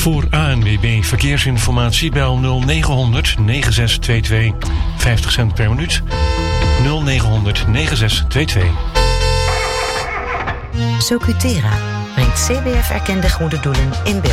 Voor ANWB Verkeersinformatie bel 0900 9622. 50 cent per minuut. 0900 9622. Socutera brengt CBF-erkende goede doelen in beeld.